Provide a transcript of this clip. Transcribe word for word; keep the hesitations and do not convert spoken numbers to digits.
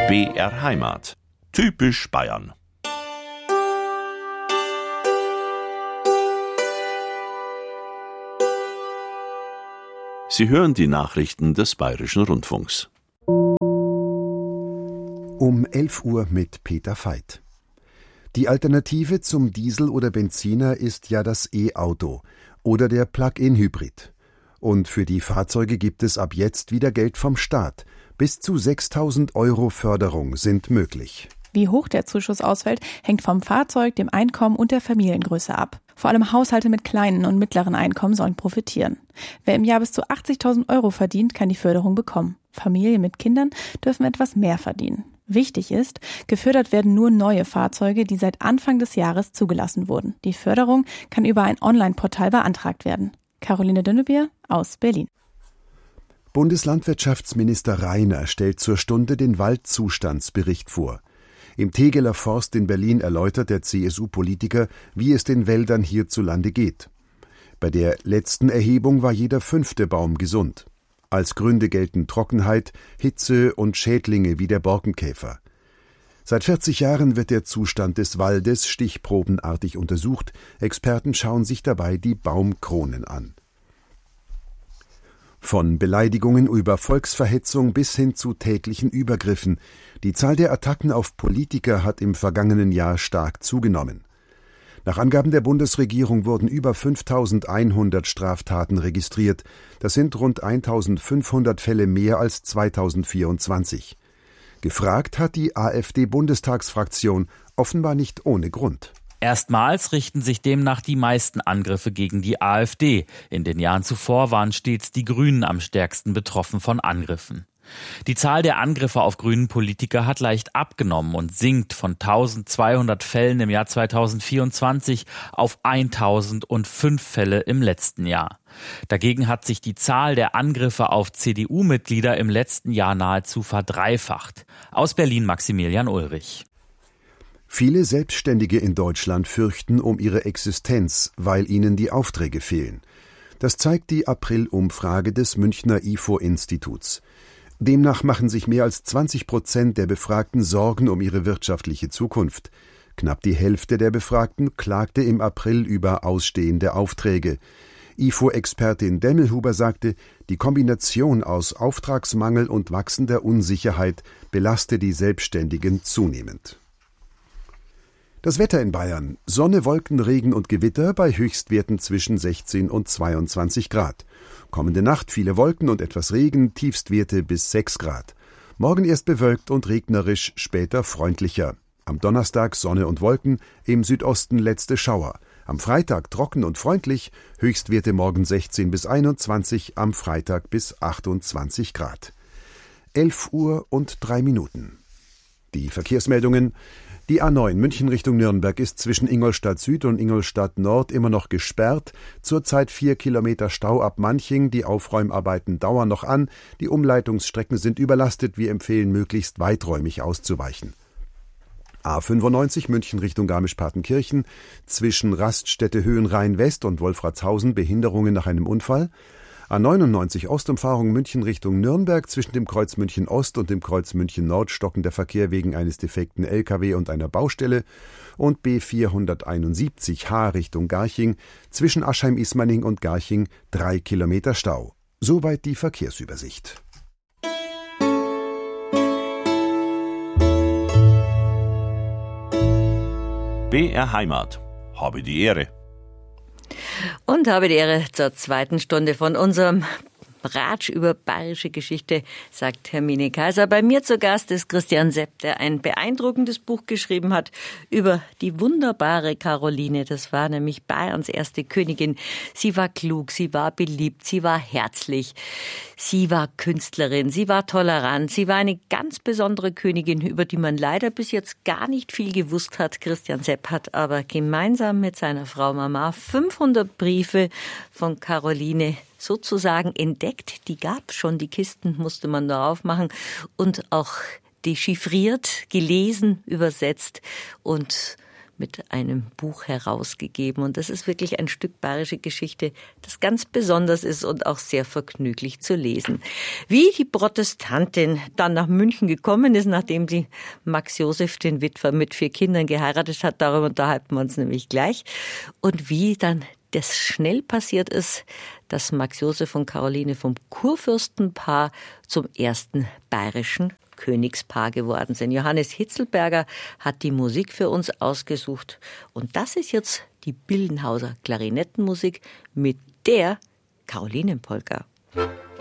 B R Heimat. Typisch Bayern. Sie hören die Nachrichten des Bayerischen Rundfunks. Um elf Uhr mit Peter Veit. Die Alternative zum Diesel oder Benziner ist ja das E-Auto oder der Plug-in-Hybrid. Und für die Fahrzeuge gibt es ab jetzt wieder Geld vom Staat. Bis zu sechstausend Euro Förderung sind möglich. Wie hoch der Zuschuss ausfällt, hängt vom Fahrzeug, dem Einkommen und der Familiengröße ab. Vor allem Haushalte mit kleinen und mittleren Einkommen sollen profitieren. Wer im Jahr bis zu achtzigtausend Euro verdient, kann die Förderung bekommen. Familien mit Kindern dürfen etwas mehr verdienen. Wichtig ist, gefördert werden nur neue Fahrzeuge, die seit Anfang des Jahres zugelassen wurden. Die Förderung kann über ein Online-Portal beantragt werden. Caroline Dünnebier aus Berlin. Bundeslandwirtschaftsminister Rainer stellt zur Stunde den Waldzustandsbericht vor. Im Tegeler Forst in Berlin erläutert der C S U-Politiker, wie es den Wäldern hierzulande geht. Bei der letzten Erhebung war jeder fünfte Baum gesund. Als Gründe gelten Trockenheit, Hitze und Schädlinge wie der Borkenkäfer. Seit vierzig Jahren wird der Zustand des Waldes stichprobenartig untersucht. Experten schauen sich dabei die Baumkronen an. Von Beleidigungen über Volksverhetzung bis hin zu tätlichen Übergriffen. Die Zahl der Attacken auf Politiker hat im vergangenen Jahr stark zugenommen. Nach Angaben der Bundesregierung wurden über fünftausendeinhundert Straftaten registriert. Das sind rund eintausendfünfhundert Fälle mehr als zweitausendvierundzwanzig. Gefragt hat die AfD-Bundestagsfraktion, offenbar nicht ohne Grund. Erstmals richten sich demnach die meisten Angriffe gegen die AfD. In den Jahren zuvor waren stets die Grünen am stärksten betroffen von Angriffen. Die Zahl der Angriffe auf grünen Politiker hat leicht abgenommen und sinkt von eintausendzweihundert Fällen im Jahr zweitausendvierundzwanzig auf eintausendfünf Fälle im letzten Jahr. Dagegen hat sich die Zahl der Angriffe auf C D U-Mitglieder im letzten Jahr nahezu verdreifacht. Aus Berlin Maximilian Ulrich. Viele Selbstständige in Deutschland fürchten um ihre Existenz, weil ihnen die Aufträge fehlen. Das zeigt die April-Umfrage des Münchner I F O-Instituts. Demnach machen sich mehr als zwanzig Prozent der Befragten Sorgen um ihre wirtschaftliche Zukunft. Knapp die Hälfte der Befragten klagte im April über ausstehende Aufträge. I F O-Expertin Demmelhuber sagte, die Kombination aus Auftragsmangel und wachsender Unsicherheit belaste die Selbstständigen zunehmend. Das Wetter in Bayern: Sonne, Wolken, Regen und Gewitter bei Höchstwerten zwischen sechzehn und zweiundzwanzig Grad. Kommende Nacht viele Wolken und etwas Regen, Tiefstwerte bis sechs Grad. Morgen erst bewölkt und regnerisch, später freundlicher. Am Donnerstag Sonne und Wolken, im Südosten letzte Schauer. Am Freitag trocken und freundlich, Höchstwerte morgen sechzehn bis einundzwanzig, am Freitag bis achtundzwanzig Grad. elf Uhr und drei Minuten. Die Verkehrsmeldungen. Die A neun München Richtung Nürnberg ist zwischen Ingolstadt Süd und Ingolstadt Nord immer noch gesperrt. Zurzeit vier Kilometer Stau ab Manching. Die Aufräumarbeiten dauern noch an. Die Umleitungsstrecken sind überlastet. Wir empfehlen, möglichst weiträumig auszuweichen. A fünfundneunzig München Richtung Garmisch-Partenkirchen. Zwischen Raststätte Höhenrhein West und Wolfratshausen Behinderungen nach einem Unfall. A neunundneunzig Ostumfahrung München Richtung Nürnberg, zwischen dem Kreuz München Ost und dem Kreuz München Nord stockender Verkehr wegen eines defekten L K W und einer Baustelle, und B vierhunderteinundsiebzig H Richtung Garching, zwischen Aschheim-Ismaning und Garching drei Kilometer Stau. Soweit die Verkehrsübersicht. B R Heimat. Habe die Ehre. Und habe die Ehre zur zweiten Stunde von unserem Ratsch über bayerische Geschichte, sagt Hermine Kaiser. Bei mir zu Gast ist Christian Sepp, der ein beeindruckendes Buch geschrieben hat über die wunderbare Caroline. Das war nämlich Bayerns erste Königin. Sie war klug, sie war beliebt, sie war herzlich, sie war Künstlerin, sie war tolerant, sie war eine ganz besondere Königin, über die man leider bis jetzt gar nicht viel gewusst hat. Christian Sepp hat aber gemeinsam mit seiner Frau Mama fünfhundert Briefe von Caroline sozusagen entdeckt. Die gab schon, die Kisten musste man da aufmachen, und auch dechiffriert, gelesen, übersetzt und mit einem Buch herausgegeben. Und das ist wirklich ein Stück bayerische Geschichte, das ganz besonders ist und auch sehr vergnüglich zu lesen. Wie die Protestantin dann nach München gekommen ist, nachdem sie Max Josef, den Witwer mit vier Kindern, geheiratet hat, darüber unterhalten wir uns nämlich gleich. Und wie dann das schnell passiert ist, dass Max Josef und Caroline vom Kurfürstenpaar zum ersten bayerischen Königspaar geworden sind. Johannes Hitzelberger hat die Musik für uns ausgesucht. Und das ist jetzt die Bildenhauser Klarinettenmusik mit der Karolinenpolka.